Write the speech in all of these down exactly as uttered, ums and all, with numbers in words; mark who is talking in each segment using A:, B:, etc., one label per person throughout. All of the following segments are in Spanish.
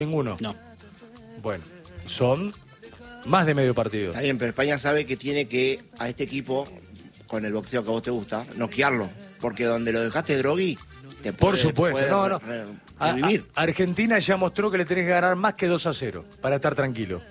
A: Ninguno.
B: No.
A: Bueno, son más de medio partido.
C: Está bien, pero España sabe que tiene que, a este equipo, con el boxeo que a vos te gusta, noquearlo. Porque donde lo dejaste Drogui, te
A: Por
C: puede,
A: supuesto,
C: puede
A: no, no.
C: re- re-
A: A-
C: revivir.
A: a- Argentina ya mostró que le tenés que ganar más que dos a cero para estar tranquilo.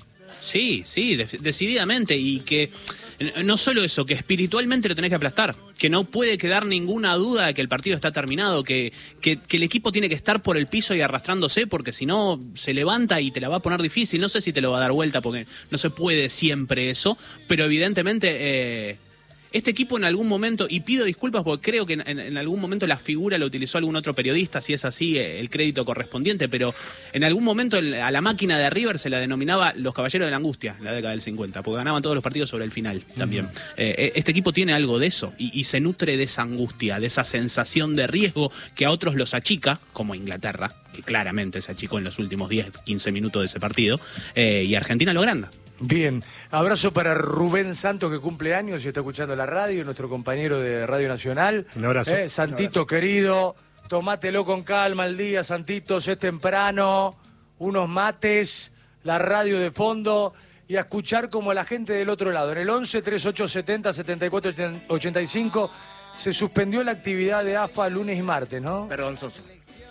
B: Sí, sí, de- decididamente. Y que eh, no solo eso, que espiritualmente lo tenés que aplastar. Que no puede quedar ninguna duda de que el partido está terminado. Que, que, que el equipo tiene que estar por el piso y arrastrándose, porque si no se levanta y te la va a poner difícil. No sé si te lo va a dar vuelta, porque no se puede siempre eso. Pero evidentemente... Eh, Este equipo en algún momento, y pido disculpas porque creo que en, en- en algún momento la figura la utilizó algún otro periodista, si es así, eh, el crédito correspondiente, pero en algún momento el- a la máquina de River se la denominaba los caballeros de la angustia en la década del cincuenta, porque ganaban todos los partidos sobre el final también. Eh, este equipo tiene algo de eso y, y se nutre de esa angustia, de esa sensación de riesgo que a otros los achica, como Inglaterra, que claramente se achicó en los últimos diez, quince minutos de ese partido, eh, y Argentina lo agranda.
A: Bien, abrazo para Rubén Santos que cumple años y está escuchando la radio, nuestro compañero de Radio Nacional.
D: Un abrazo.
A: Eh, Santito querido, tomátelo con calma el día, Santitos, es temprano, unos mates, la radio de fondo y a escuchar como la gente del otro lado. En el once, treinta y ocho, setenta, setenta y cuatro, ochenta y cinco se suspendió la actividad de A F A lunes y martes, ¿no?
C: Vergonzoso.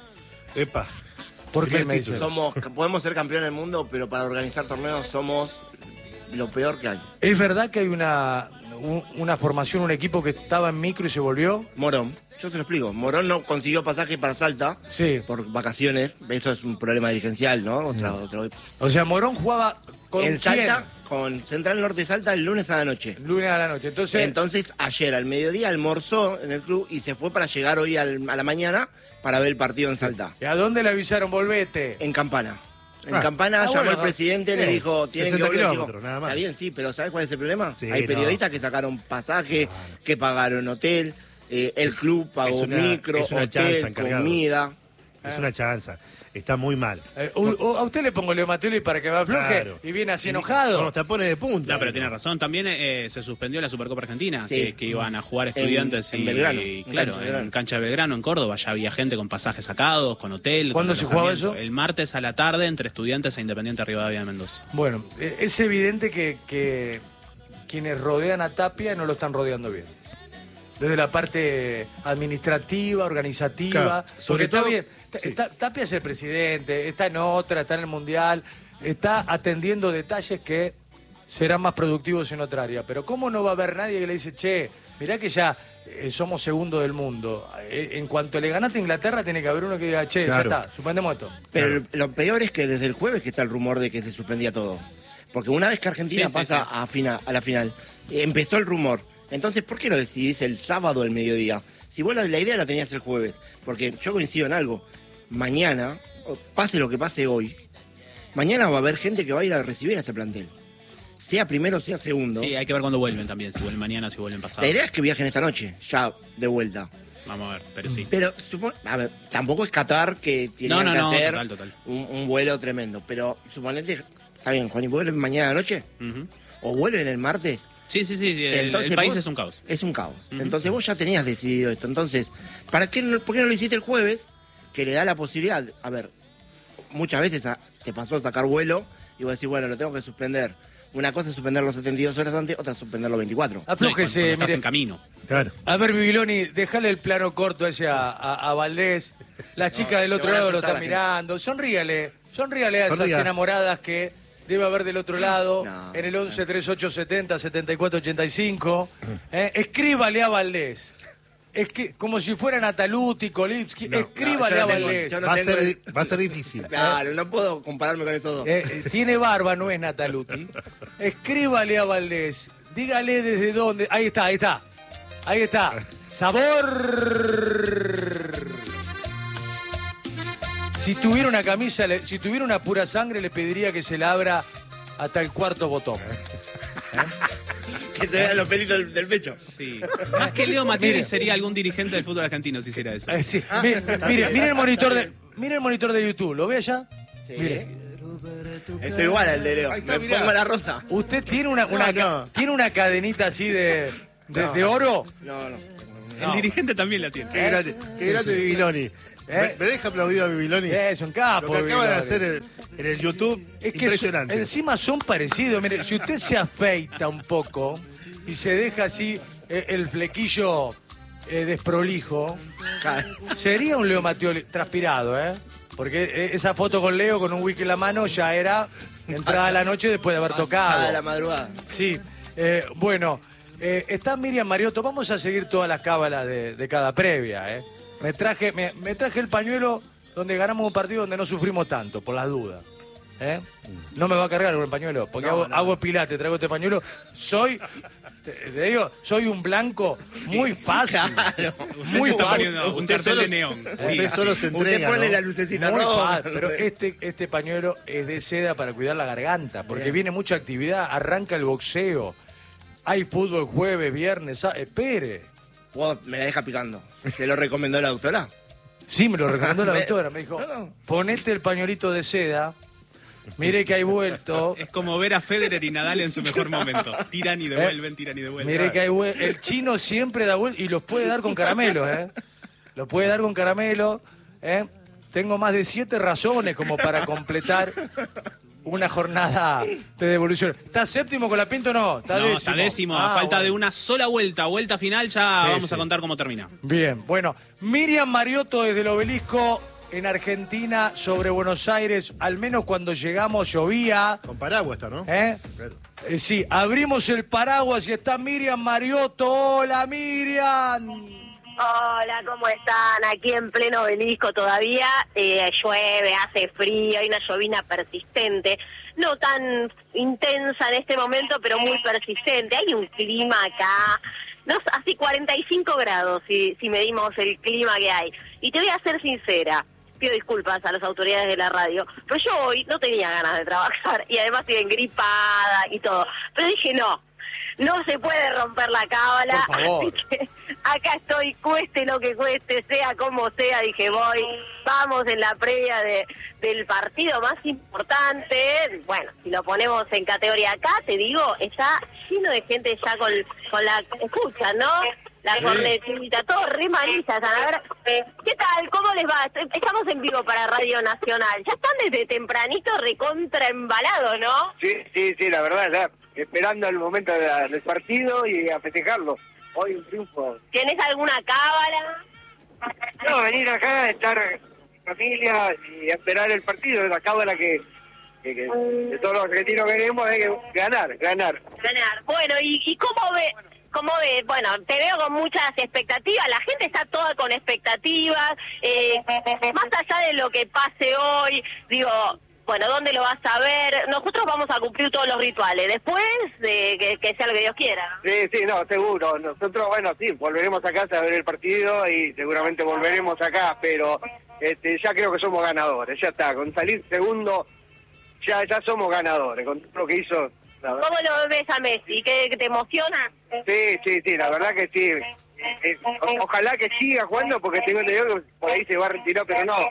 D: Epa.
A: ¿Por qué
D: primer
A: me
D: título.
A: dice?
C: Somos, podemos ser campeones del mundo, pero para organizar torneos somos lo peor que hay.
A: ¿Es verdad que hay una, un- una formación, un equipo que estaba en micro y se volvió?
C: Morón, yo te lo explico. Morón no consiguió pasaje para Salta
A: Sí.
C: por vacaciones. Eso es un problema dirigencial, ¿no? Otra, otro-
A: O sea, Morón jugaba con
C: En
A: quién?
C: Salta, con Central Norte Salta, el lunes a la noche.
A: Lunes a la noche. Entonces,
C: Entonces, ayer al mediodía almorzó en el club y se fue para llegar hoy al- a la mañana para ver el partido en Salta.
A: ¿y a dónde le avisaron? Volvete.
C: En Campana. En
D: Ah.
C: Campana
A: Ah,
C: llamó
A: bueno,
C: el presidente, le
D: sí,
C: dijo, tienen que
D: sesenta
C: volver.
D: kilómetros,
C: Dijo,
D: nada más.
C: está bien, sí, pero ¿sabes cuál es el problema?
D: Sí,
C: Hay
D: no.
C: periodistas que sacaron pasaje, que pagaron hotel, eh, el club pagó
D: es una-
C: micro,
D: es una chanza,
C: hotel,
D: encargado.
C: comida.
D: Es una chanza. Está muy mal.
A: Eh, u- u- a usted le pongo Leo Mattioli para que me afloje
D: Claro.
A: y viene así
D: Con
A: enojado.
D: los tapones de punta.
B: No, pero tiene razón. También eh, se suspendió la Supercopa Argentina,
C: Sí.
B: que, que iban a jugar estudiantes
C: En-
B: y,
C: en Belgrano,
B: y,
C: en
B: claro,
C: cancha de Belgrano.
B: en cancha de Belgrano, en Córdoba. Ya había gente con pasajes sacados, con hotel.
A: ¿Cuándo
B: con
A: se jugaba
B: alojamiento.
A: eso?
B: El martes a la tarde entre Estudiantes e Independiente Rivadavia de Mendoza.
A: Bueno, eh, es evidente que, que quienes rodean a Tapia no lo están rodeando bien. Desde la parte administrativa, organizativa.
D: Claro,
A: Porque
D: sobre
A: está
D: todo-
A: bien. Ta-
D: sí.
A: Ta- Tapia es el presidente, está en otra, está en el Mundial, está atendiendo detalles que serán más productivos en otra área. Pero ¿cómo no va a haber nadie que le dice, che, mirá que ya eh, somos segundo del mundo? Eh, en cuanto le ganaste a Inglaterra, tiene que haber uno que diga, che,
D: Claro.
A: ya está, suspendemos esto.
C: Pero lo peor es que desde el jueves que está el rumor de que se suspendía todo. Porque una vez que Argentina
B: Sí, sí,
C: pasa
B: sí.
C: A, fina- a la final, eh, empezó el rumor. Entonces, ¿por qué lo decidís el sábado al mediodía? Si vos la, la idea la tenías el jueves. Porque yo coincido en algo. Mañana, o pase lo que pase hoy, mañana va a haber gente que va a ir a recibir a este plantel. Sea primero, sea segundo.
B: Sí, hay que ver cuándo vuelven también, si vuelven mañana, si vuelven pasado.
C: La idea es que viajen esta noche, ya de vuelta.
B: Vamos a ver, pero sí.
C: Pero, supo- a ver, tampoco es Qatar que tiene
B: No, no,
C: que
B: no,
C: hacer
B: total, total.
C: Un, un vuelo tremendo. Pero, suponete, está bien, Juan, ¿y vuelven mañana a la noche?
B: Ujú.
C: ¿O vuelven el martes?
B: Sí, sí, sí, el,
C: Entonces
B: el país
C: vos-
B: es un caos.
C: Es un caos.
B: Ujú.
C: Entonces vos ya tenías decidido esto. Entonces, ¿para qué no, ¿por qué no lo hiciste el jueves? Que le da la posibilidad, a ver, muchas veces a- te pasó a sacar vuelo y vos decís, bueno, lo tengo que suspender. Una cosa es suspenderlo setenta y dos horas antes, otra es suspenderlo veinticuatro.
B: No, y cuando-
A: Aflójese,
B: cuando estás
A: mire.
B: en camino.
D: Claro.
A: A ver, Bibiloni, déjale el plano corto ese a, a, a Valdés. Las chicas del
C: te
A: otro
C: van a
A: lado lo
C: asustar
A: están
C: la gente.
A: mirando. Sonríale, sonríale a esas
D: Sonría.
A: enamoradas que debe haber del otro lado.
C: No,
A: en el once, treinta y ocho, setenta, setenta y cuatro, ochenta y cinco. Eh, escríbale a Valdés. Es que, como si fuera Nataluti, Kolipsky,
D: No.
A: escríbale
C: No,
A: a
C: yo no tengo-
A: Valdés.
C: yo no
D: va, a
C: tengo
D: ser,
C: el-
D: va a ser difícil.
C: Claro, no puedo compararme con esos dos.
A: Eh, eh, tiene barba, no es Nataluti. Escríbale a Valdés. Dígale desde dónde. Ahí está, ahí está. Ahí está. Sabor. Si tuviera una camisa, le- si tuviera una pura sangre, le pediría que se la abra hasta el cuarto botón.
C: Que te vean los pelitos del, del pecho.
B: Sí. Más que Leo Mattioli
A: Mire.
B: sería algún dirigente del fútbol argentino si hiciera eso.
A: Eh, sí. Mi- Mire, mire el monitor de, mire el monitor de YouTube. ¿Lo ve allá?
C: Sí.
A: Mire.
C: Estoy igual al de Leo.
D: Ahí está,
C: Me
D: mirá.
C: pongo la rosa.
A: Usted tiene una, una,
D: No, no.
A: tiene una cadenita así de, de,
C: No.
A: de oro.
C: No, no.
B: El dirigente también la tiene.
D: Qué grande, qué grande Bibiloni.
A: ¿Eh?
D: Me, me deja aplaudir a Bibiloni.
A: Es un capo.
D: Lo que acaba de
A: Bibiloni.
D: hacer en, en el YouTube,
A: Es que
D: impresionante.
A: son- encima son parecidos. Mire, si usted se afeita un poco y se deja así eh, el flequillo eh, desprolijo, sería un Leo Mattioli transpirado, ¿eh? Porque eh, esa foto con Leo con un whisky en la mano ya era entrada a la noche después de haber tocado.
C: A la madrugada.
A: Sí, eh, bueno, eh, está Miriam Mariotto. Vamos a seguir todas las cábalas de, de cada previa, ¿eh? Me traje, me, me traje el pañuelo donde ganamos un partido donde no sufrimos tanto, por las dudas. ¿Eh? No me va a cargar con el pañuelo, porque
C: No,
A: hago,
C: no.
A: hago pilate, traigo este pañuelo. Soy, te, te digo, soy un blanco muy fácil.
C: Claro.
A: Muy
B: Está
A: fácil.
B: poniendo un
D: Usted
B: cartel
D: solo-
B: de neón.
D: Usted
B: Sí,
D: solo
B: sí.
D: se
C: Usted
D: entrega,
C: pone
D: ¿no?
C: la lucecita
A: Muy
C: roja.
A: fácil, pero este, este pañuelo es de seda para cuidar la garganta, porque
C: Bien.
A: viene mucha actividad, arranca el boxeo, hay fútbol jueves, viernes, ah, espere.
C: Vos me la deja picando. ¿Se lo recomendó la doctora?
A: Sí, me lo recomendó la
C: Me-
A: doctora, me dijo,
C: No, no.
A: ponete el pañuelito de seda, mire que hay vuelto,
B: Es como ver a Federer y Nadal en su mejor momento. Tiran y devuelven, tiran y devuelven.
A: mire que hay vuelto. El chino siempre da vuelta y los puede dar con caramelo, ¿eh? Los puede dar con caramelo, ¿eh? Tengo más de siete razones como para completar una jornada de devolución. ¿Está séptimo con la Pinto o no? Está
B: No,
A: décimo.
B: está décimo.
A: Ah,
B: a falta
A: bueno.
B: de una sola vuelta, vuelta final, ya
A: Sí,
B: vamos
A: sí.
B: a contar cómo termina.
A: Bien, bueno, Miriam Mariotto desde el Obelisco en Argentina sobre Buenos Aires, al menos cuando llegamos llovía,
D: Con paraguas está, ¿no?
A: ¿eh?
D: Claro.
A: Eh, sí, abrimos el paraguas y está Miriam Mariotto. Hola, Miriam.
E: Hola, ¿cómo están? Aquí en pleno Obelisco todavía eh, llueve, hace frío, hay una llovina persistente, no tan intensa en este momento, pero muy persistente. Hay un clima acá, no, así cuarenta y cinco grados si, si medimos el clima que hay. Y te voy a ser sincera, pido disculpas a las autoridades de la radio, pero yo hoy no tenía ganas de trabajar y además estoy engripada y todo. Pero dije, no, no se puede romper la cábala.
A: Por favor.
E: Así que acá estoy, cueste lo que cueste, sea como sea, dije voy, vamos en la previa de, del partido más importante. Bueno, si lo ponemos en categoría acá, te digo, está lleno de gente ya con, con la, escuchan, ¿no? La
A: Sí.
E: cornetita, todo re manillas. A ver, eh, ¿qué tal? ¿Cómo les va? Estamos en vivo para Radio Nacional. Ya están desde tempranito recontra embalados, ¿no?
F: Sí, sí, sí, la verdad, ya esperando el momento de la- del partido y a festejarlo. Hoy un triunfo.
E: ¿Tienes alguna cábala?
F: No, venir acá, estar en familia y esperar el partido, la cábala que, que, que de todos los argentinos queremos es que ganar, ganar.
E: Ganar. Bueno, ¿y, y cómo ve? ¿Cómo ve? Bueno, te veo con muchas expectativas, la gente está toda con expectativas, eh, más allá de lo que pase hoy, digo, bueno, ¿dónde lo vas a ver? Nosotros vamos a cumplir todos los rituales, después de que, que sea lo que Dios quiera.
F: Sí, sí, no, seguro. Nosotros, bueno, sí, volveremos a casa a ver el partido y seguramente volveremos acá, pero este, ya creo que somos ganadores, ya está. Con salir segundo, ya ya somos ganadores, con todo lo que hizo. La verdad.
E: ¿Cómo lo ves a Messi? ¿Qué, qué te emociona?
F: Sí, sí, sí, la verdad que sí. Eh, o- ojalá que siga jugando porque tengo entendido que por ahí se va a retirar, pero no.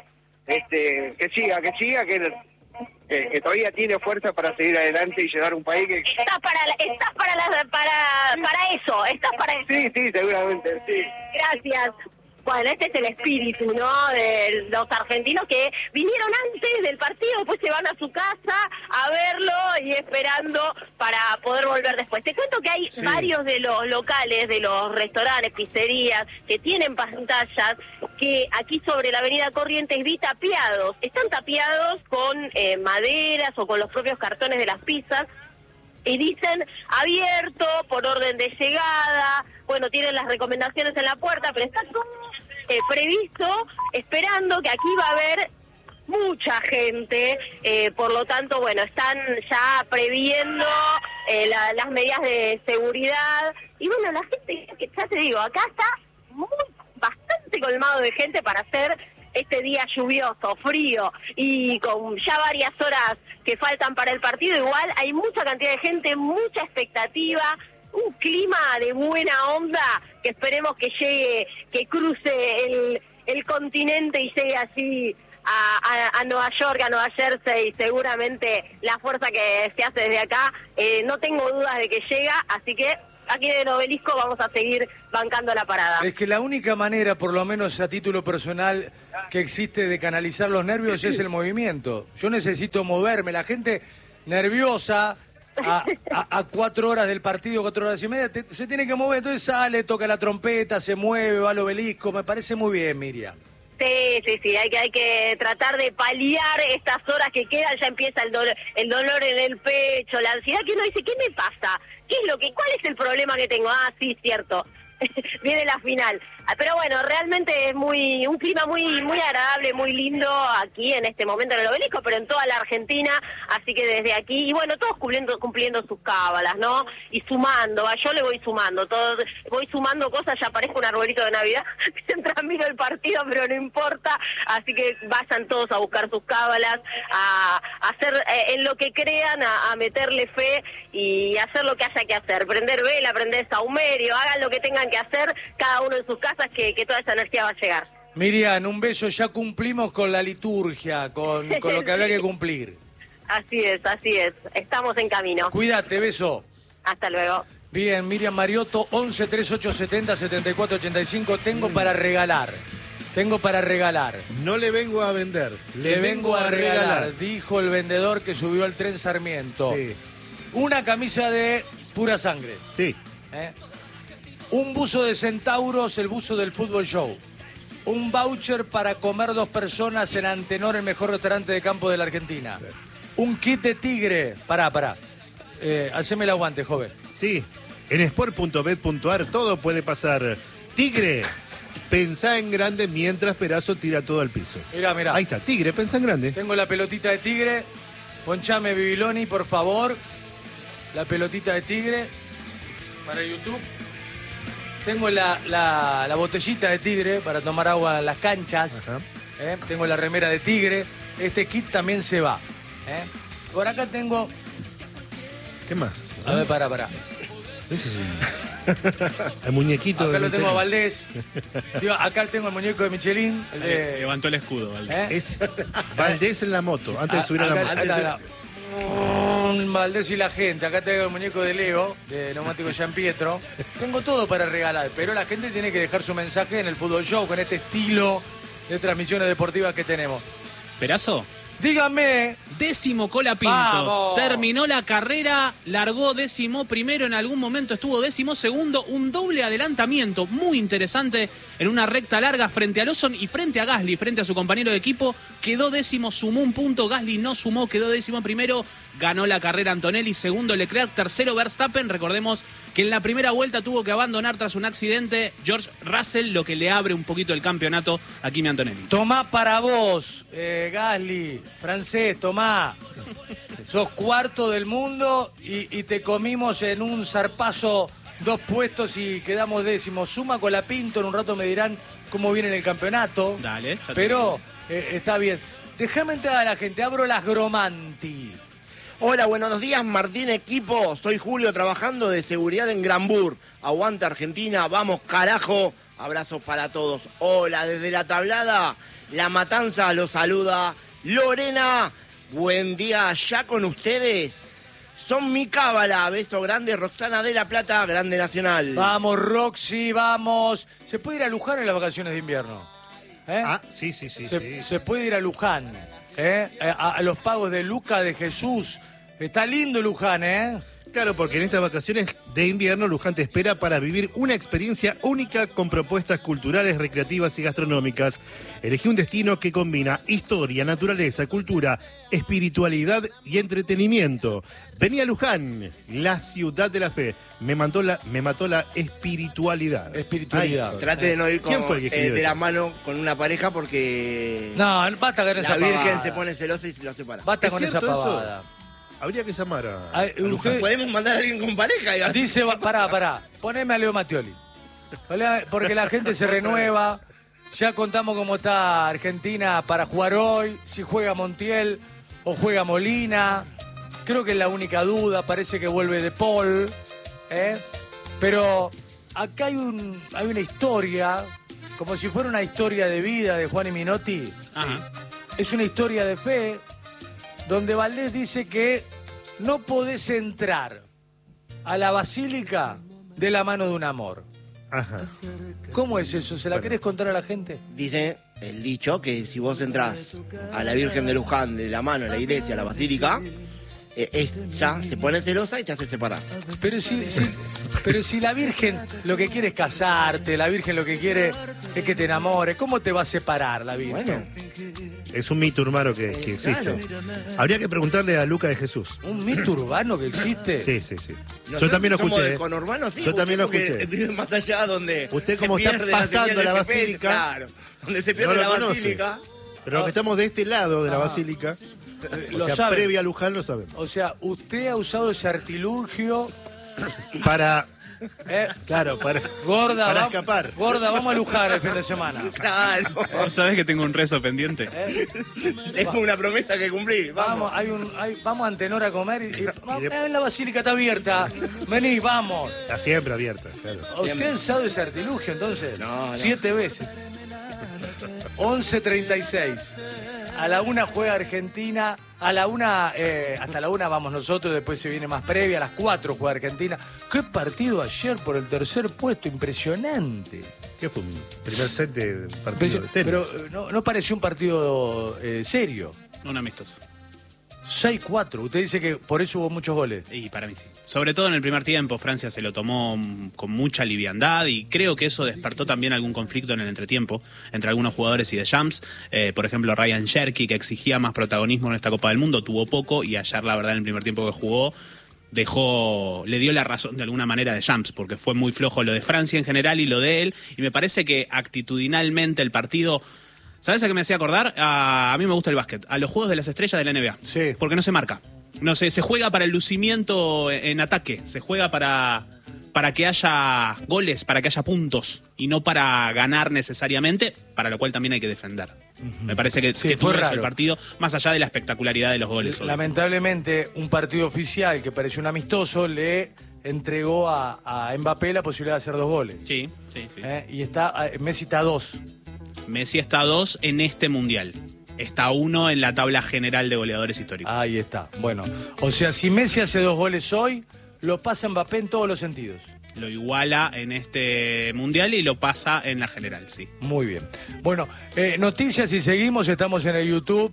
F: Este, que siga, que siga, que, que, que todavía tiene fuerza para seguir adelante y llevar un país que...
E: Estás para, la- estás para, la, para, para eso, estás para eso.
F: Sí, sí, seguramente, sí.
E: Gracias. Bueno, este es el espíritu, ¿no?, de los argentinos que vinieron antes del partido, después se van a su casa a verlo y esperando para poder volver después. Te cuento que hay
A: Sí.
E: varios de los locales, de los restaurantes, pizzerías, que tienen pantallas que aquí sobre la avenida Corrientes vi tapiados. Están tapiados con eh, maderas o con los propios cartones de las pizzas. Y dicen abierto por orden de llegada, bueno, tienen las recomendaciones en la puerta, pero está todo eh, previsto, esperando que aquí va a haber mucha gente, eh, por lo tanto, bueno, están ya previendo eh, la- las medidas de seguridad, y bueno, la gente, que ya te digo, acá está muy, bastante colmado de gente para hacer este día lluvioso, frío y con ya varias horas que faltan para el partido. Igual hay mucha cantidad de gente, mucha expectativa, un clima de buena onda que esperemos que llegue, que cruce el, el continente y llegue así a, a, a Nueva York, a Nueva Jersey, y seguramente la fuerza que se hace desde acá, eh, no tengo dudas de que llega, así que aquí en el Obelisco vamos a seguir bancando la parada.
A: Es que la única manera, por lo menos a título personal, que existe de canalizar los nervios es el movimiento. Yo necesito moverme. La gente nerviosa a, a, a cuatro horas del partido, cuatro horas y media, te, se tiene que mover. Entonces sale, toca la trompeta, se mueve, va al Obelisco. Me parece muy bien, Miriam.
E: Sí, sí, sí, hay que, hay que tratar de paliar estas horas que quedan, ya empieza el dolor, el dolor en el pecho, la ansiedad, que uno dice, ¿qué me pasa? ¿Qué es lo que, cuál es el problema que tengo? Ah, sí, cierto, viene la final. Pero bueno, realmente es muy un clima muy muy agradable, muy lindo aquí en este momento en el Obelisco, pero en toda la Argentina, así que desde aquí, y bueno, todos cumpliendo cumpliendo sus cábalas, ¿no? Y sumando, yo le voy sumando, todo, voy sumando cosas, ya parezco un arbolito de Navidad, mientras miro el partido, pero no importa, así que vayan todos a buscar sus cábalas, a, a hacer eh, en lo que crean, a, a meterle fe y hacer lo que haya que hacer, prender vela, prender saumerio, hagan lo que tengan que hacer, cada uno en sus casas, Que, que toda esa energía va a llegar.
A: Miriam, un beso, ya cumplimos con la liturgia, con, con lo que había que cumplir.
E: Así es, así es, estamos en camino.
A: Cuídate, beso.
E: Hasta luego.
A: Bien, Miriam Mariotto, once treinta y ocho setenta setenta y cuatro ochenta y cinco, tengo para regalar, tengo para regalar.
D: No le vengo a vender, le,
A: Le
D: vengo,
A: vengo
D: a
A: a
D: regalar.
A: regalar, dijo el vendedor que subió al tren Sarmiento.
D: Sí,
A: Una camisa de pura sangre.
D: sí.
A: ¿eh? Un buzo de centauros, el buzo del fútbol show. Un voucher para comer dos personas en Antenor, el mejor restaurante de campo de la Argentina. Un kit de tigre. Pará, pará. Eh, haceme el aguante, joven.
D: Sí, en sport punto bet punto ar todo puede pasar. Tigre, pensá en grande mientras Perazo tira todo al piso.
A: Mirá, mirá.
D: Ahí está, Tigre, pensá en grande.
A: Tengo la pelotita de tigre. Ponchame, Bibiloni, por favor. La pelotita de tigre. Para YouTube. Tengo la, la, la botellita de tigre para tomar agua en las canchas.
D: Ajá.
A: ¿eh? Tengo la remera de tigre. Este kit también se va. ¿eh? Por acá tengo...
D: ¿Qué más?
A: A ver, pará, pará.
D: Ese es un... el muñequito
A: Acá
D: de
A: lo tengo a
D: Michelin.
A: Valdés. Digo, acá tengo el muñeco de Michelin. el de-
B: Levantó el escudo, ¿vale?
A: ¿eh?
D: Es Valdés en la moto, antes de subir a la
A: Acá-
D: moto.
A: acá está la- Mm, Valdés y la gente. Acá tengo el muñeco de Leo, de Neumático Gian Pietro. Tengo todo para regalar, pero la gente tiene que dejar su mensaje en el Fútbol Show con este estilo de transmisiones deportivas que tenemos.
B: ¿Perazo?
A: Díganme.
B: Décimo Colapinto.
A: ¡Vamos!
B: Terminó la carrera, largó décimo primero, en algún momento estuvo décimo segundo. Un doble adelantamiento muy interesante en una recta larga frente a Lawson y frente a Gasly, frente a su compañero de equipo. Quedó décimo, sumó un punto. Gasly no sumó, quedó décimo primero. Ganó la carrera Antonelli, segundo Leclerc, tercero Verstappen. Recordemos que en la primera vuelta tuvo que abandonar tras un accidente George Russell, lo que le abre un poquito el campeonato a Kimi Antonelli.
A: Tomá para vos, eh, Gasly, francés, tomá. Sos cuarto del mundo y, y te comimos en un zarpazo dos puestos y quedamos décimos. Suma con la Pinto, en un rato me dirán cómo viene en el campeonato.
B: Dale, ya te
A: Pero eh, está bien. Déjame entrar a la gente, abro las Gromanti.
C: Hola, buenos días, Martín Equipo. Soy Julio, trabajando de seguridad en Granbur. Aguanta Argentina, vamos carajo. Abrazos para todos. Hola, desde la tablada, La Matanza los saluda Lorena. Buen día ya con ustedes. Son mi cábala. Beso grande, Roxana de la Plata, Grande Nacional.
A: Vamos, Roxy, vamos. ¿Se puede ir a Luján en las vacaciones de invierno? ¿Eh?
D: Ah, sí, sí, sí,
A: se,
D: sí.
A: se puede ir a Luján, ¿eh? a, a los pagos de Luca de Jesús. Está lindo Luján, ¿eh?
D: Claro, porque en estas vacaciones de invierno Luján te espera para vivir una experiencia única con propuestas culturales, recreativas y gastronómicas. Elegí un destino que combina historia, naturaleza, cultura, espiritualidad y entretenimiento. Vení a Luján, la ciudad de la fe. Me mató la, me mató la espiritualidad.
A: Espiritualidad.
D: Ay,
C: Trate de no ir con,
D: ¿Quién fue el que
C: eh,
D: escribió
C: de
D: esto?
C: la mano con una pareja porque
A: No, basta con
C: la
A: esa
C: Virgen
A: pavada.
C: se pone celosa y se lo separa.
A: Basta
D: ¿Es
A: con esa
D: cierto eso?
A: pavada.
D: Habría que llamar a,
A: Ay,
D: a Luján.
A: usted-
C: ¿Podemos mandar a alguien con pareja? Iván?
A: Dice, va- pará, pará, poneme a Leo Mattioli. Olé, porque la gente se renueva. Ya contamos cómo está Argentina para jugar hoy, si juega Montiel o juega Molina. Creo que es la única duda, parece que vuelve De Paul. ¿eh? Pero acá hay, un, hay una historia, como si fuera una historia de vida de Juan y Minotti.
B: Ajá.
A: Es una historia de fe, donde Valdés dice que no podés entrar a la basílica de la mano de un amor.
D: Ajá.
A: ¿Cómo es eso? ¿Se la
D: Bueno.
A: querés contar a la gente?
C: Dice el dicho que si vos entrás a la Virgen de Luján de la mano a la iglesia, a la basílica, eh, ella se pone celosa y te hace separar.
A: Pero si, si, pero si la Virgen lo que quiere es casarte, la Virgen lo que quiere es que te enamores, ¿cómo te va a separar la Virgen?
C: Bueno,
D: Es un mito urbano que, que existe.
C: Claro.
D: Habría que preguntarle a Luca de Jesús.
A: ¿Un mito urbano que existe?
D: Sí, sí, sí.
C: nosotros
D: Yo también lo
C: somos
D: escuché.
C: del
D: ¿eh?
C: conurbano, sí.
D: Yo también lo
C: porque
D: escuché.
C: vive más allá donde
D: Usted
C: se
D: como está
C: pierde
D: pasando
C: señal
D: la
C: del G P S,
D: basílica,
C: claro, donde se pierde
D: no
C: la
D: lo conoce.
C: basílica.
D: Pero los que estamos de este lado de la
A: Ah.
D: basílica,
A: Eh,
D: o
A: lo
D: sea,
A: saben.
D: previa a Luján, lo sabemos.
A: O sea, usted ha usado ese artilugio.
D: Para,
A: eh,
D: claro, para,
A: gorda,
D: para
A: va-
D: escapar.
A: Gorda, vamos a Luján el fin de semana.
C: Claro.
B: ¿Vos sabés que tengo un rezo pendiente?
A: Eh,
C: Tengo una promesa que cumplir.
A: Vamos,
C: Vamos.
A: hay un, hay- vamos a Antenor a comer y, y- vamos,
D: de-
A: eh, la basílica está abierta. Vení, vamos.
D: Está siempre abierta, claro.
A: ¿Usted ha usado ese artilugio entonces?
C: No, no.
A: Siete veces. once treinta y seis. A la una juega Argentina. A la una, eh, hasta la una vamos nosotros, después se viene más previa. A las cuatro juega Argentina. ¿Qué partido ayer por el tercer puesto? Impresionante.
D: ¿Qué fue? Un primer set de partido de tenis.
A: Pero eh, no, no pareció un partido eh, serio.
B: Un amistoso.
A: seis cuatro. Usted dice que por eso hubo muchos goles.
B: Y para mí sí. Sobre todo en el primer tiempo, Francia se lo tomó mm, con mucha liviandad y creo que eso despertó también algún conflicto en el entretiempo entre algunos jugadores y Deschamps. Eh, por ejemplo, Ryan Cherky, que exigía más protagonismo en esta Copa del Mundo, tuvo poco y ayer, la verdad, en el primer tiempo que jugó, dejó, le dio la razón de alguna manera a Deschamps, porque fue muy flojo lo de Francia en general y lo de él. Y me parece que actitudinalmente el partido... ¿Sabes a qué me hacía acordar? A, a mí me gusta el básquet, a los Juegos de las Estrellas de la N B A.
A: Sí.
B: Porque no se marca. No sé, se juega para el lucimiento en ataque, se juega para, para que haya goles, para que haya puntos, y no para ganar necesariamente, para lo cual también hay que defender. Me parece que,
A: Sí,
B: que
A: fue
B: tuvo eso
A: raro.
B: el partido, más allá de la espectacularidad de los goles. obvio.
A: Lamentablemente, un partido oficial que pareció un amistoso le entregó a, a Mbappé la posibilidad de hacer dos goles.
B: Sí, sí, sí.
A: ¿Eh? Y está eh, Messi está a dos.
B: Messi está a dos en este Mundial. Está a uno en la tabla general de goleadores históricos.
A: Ahí está. Bueno, o sea, si Messi hace dos goles hoy, lo pasa Mbappé en todos los sentidos.
B: Lo iguala en este Mundial y lo pasa en la general, sí.
A: Muy bien. Bueno, eh, noticias y seguimos, estamos en el YouTube.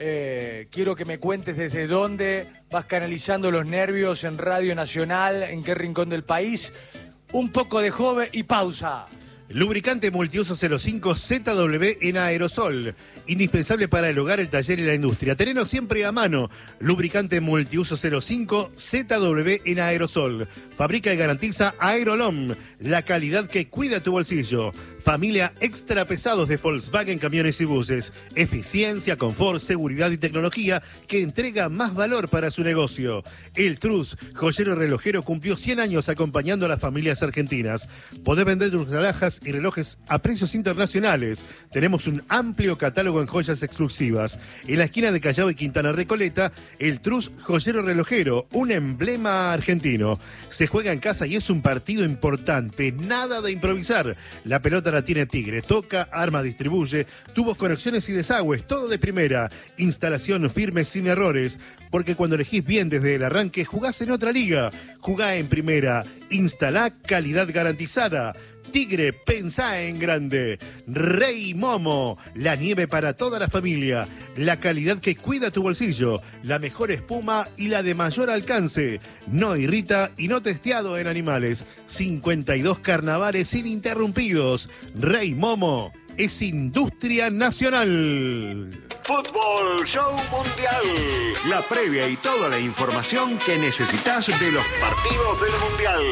A: Eh, quiero que me cuentes desde dónde vas canalizando los nervios en Radio Nacional, en qué rincón del país. Un poco de joven y pausa.
D: Lubricante multiuso cero cinco Z W en aerosol. Indispensable para el hogar, el taller y la industria. Tenelo siempre a mano. Lubricante multiuso cero cinco Z W en aerosol. Fabrica y garantiza Aerolom. La calidad que cuida tu bolsillo. Familia extra pesados de Volkswagen Camiones y Buses. Eficiencia, confort, seguridad y tecnología que entrega más valor para su negocio. El Trus, joyero relojero, cumplió cien años acompañando a las familias argentinas. Podés vender tus alhajas y relojes a precios internacionales. Tenemos un amplio catálogo en joyas exclusivas. En la esquina de Callao y Quintana Recoleta, el Trus, joyero relojero, un emblema argentino. Se juega en casa y es un partido importante. Nada de improvisar. La pelota la tiene Tigre. Toca, arma, distribuye. Tubos, conexiones y desagües. Todo de primera. Instalación firme sin errores. Porque cuando elegís bien desde el arranque, jugás en otra liga. Jugá en primera. Instalá calidad garantizada. Tigre, pensá en grande. Rey Momo, la nieve para toda la familia. La calidad que cuida tu bolsillo. La mejor espuma y la de mayor alcance. No irrita y no testeado en animales. cincuenta y dos carnavales ininterrumpidos. Rey Momo es industria nacional.
G: Fútbol Show Mundial. La previa y toda la información que necesitas de los partidos del Mundial.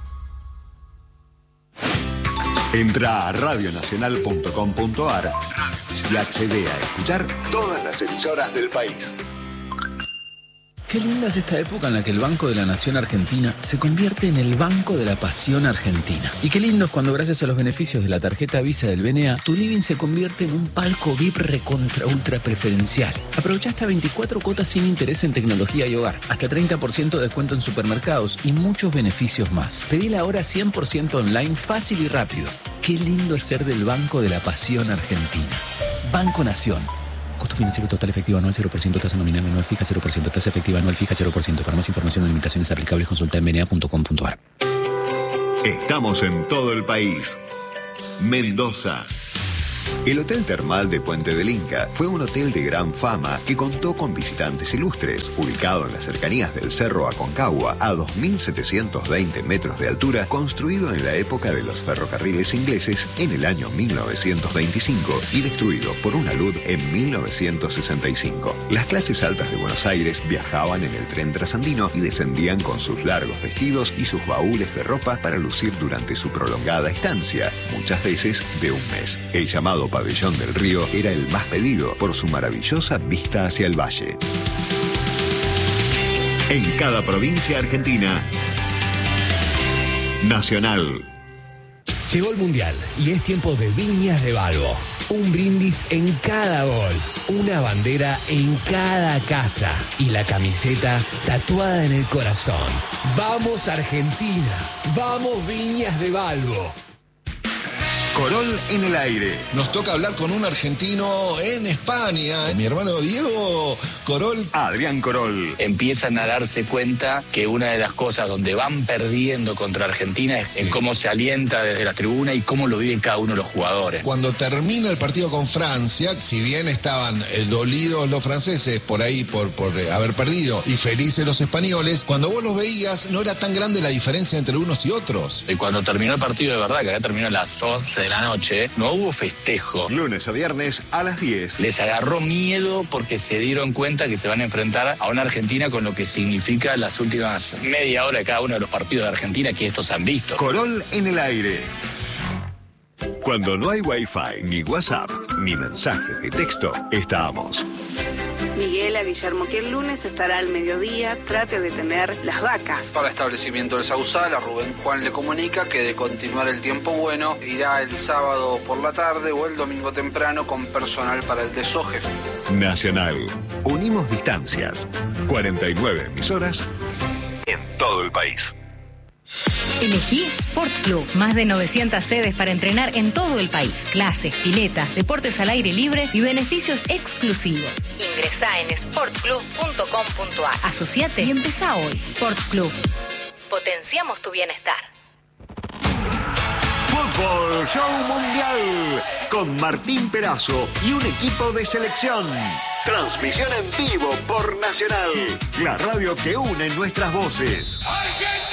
G: Entra a radio nacional punto com punto a r y accede a escuchar todas las emisoras del país.
H: Qué linda es esta época en la que el Banco de la Nación Argentina se convierte en el Banco de la Pasión Argentina. Y qué lindo es cuando gracias a los beneficios de la tarjeta Visa del B N A, tu living se convierte en un palco V I P recontra ultra preferencial. Aprovecha hasta veinticuatro cuotas sin interés en tecnología y hogar, hasta treinta por ciento de descuento en supermercados y muchos beneficios más. Pedila ahora cien por ciento online, fácil y rápido. Qué lindo es ser del Banco de la Pasión Argentina. Banco Nación. Costo financiero total efectivo anual cero por ciento, tasa nominal anual fija cero por ciento, tasa efectiva anual fija cero por ciento. Para más información o limitaciones aplicables consulta en b n a punto com punto a r.
G: Estamos en todo el país. Mendoza. El Hotel Termal de Puente del Inca fue un hotel de gran fama que contó con visitantes ilustres, ubicado en las cercanías del Cerro Aconcagua, a dos mil setecientos veinte metros de altura, construido en la época de los ferrocarriles ingleses en el año mil novecientos veinticinco y destruido por una luz en mil novecientos sesenta y cinco. Las clases altas de Buenos Aires viajaban en el tren trasandino y descendían con sus largos vestidos y sus baúles de ropa para lucir durante su prolongada estancia, muchas veces de un mes. El llamado Pabellón del Río era el más pedido por su maravillosa vista hacia el valle. En cada provincia argentina, Nacional.
I: Llegó el Mundial y es tiempo de Viñas de Balbo. Un brindis en cada gol, una bandera en cada casa y la camiseta tatuada en el corazón. ¡Vamos Argentina! ¡Vamos Viñas de Balbo!
G: Corol en el aire.
J: Nos toca hablar con un argentino en España. Mi hermano Diego Corol.
G: Adrián Corol.
K: Empiezan a darse cuenta que una de las cosas donde van perdiendo contra Argentina es sí. en cómo se alienta desde la tribuna y cómo lo viven cada uno de los jugadores.
J: Cuando termina el partido con Francia, si bien estaban eh, dolidos los franceses por ahí por, por eh, haber perdido y felices los españoles, cuando vos los veías no era tan grande la diferencia entre unos y otros.
K: Y cuando terminó el partido de verdad, que acá terminó a las once de la noche, no hubo festejo.
G: Lunes a viernes a las diez.
K: Les agarró miedo porque se dieron cuenta que se van a enfrentar a una Argentina con lo que significa las últimas media hora de cada uno de los partidos de Argentina que estos han visto.
G: Corol en el aire. Cuando no hay Wi-Fi, ni WhatsApp, ni mensajes de texto, estamos.
L: Miguel a Guillermo que el lunes estará al mediodía, trate de tener las vacas.
M: Para establecimiento del Sausal, a Rubén Juan le comunica que de continuar el tiempo bueno, irá el sábado por la tarde o el domingo temprano con personal para el desoje.
G: Nacional. Unimos distancias. cuarenta y nueve emisoras en todo el país.
N: Elegí Sport Club. Más de novecientas sedes para entrenar en todo el país. Clases, piletas, deportes al aire libre y beneficios exclusivos. Ingresá en sport club punto com punto a r. Asociate y empezá hoy. Sport Club. Potenciamos tu bienestar.
G: Fútbol Show Mundial con Martín Perazo y un equipo de selección. Transmisión en vivo por Nacional, la radio que une nuestras voces.